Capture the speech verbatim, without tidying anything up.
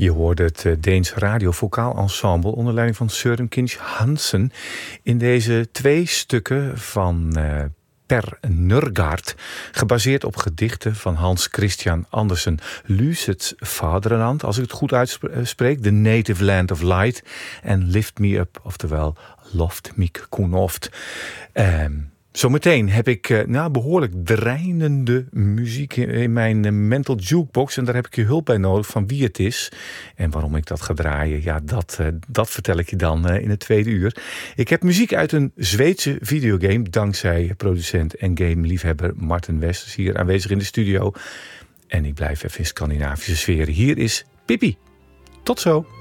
Je hoorde het Deens radiovocaal ensemble onder leiding van Søren Kinch Hansen in deze twee stukken van uh, Per Nørgaard, gebaseerd op gedichten van Hans Christian Andersen. Lusets Vaderland, als ik het goed uitspreek, The Native Land of Light, en Lift Me Up, oftewel Loft Miek Koenoft. Um, Zometeen heb ik uh, nou, behoorlijk dreinende muziek in, in mijn uh, mental jukebox. En daar heb ik je hulp bij nodig van wie het is. En waarom ik dat ga draaien, ja, dat, uh, dat vertel ik je dan uh, in het tweede uur. Ik heb muziek uit een Zweedse videogame, dankzij producent en game-liefhebber Martin Westers hier aanwezig in de studio. En ik blijf even in Scandinavische sferen. Hier is Pippi. Tot zo.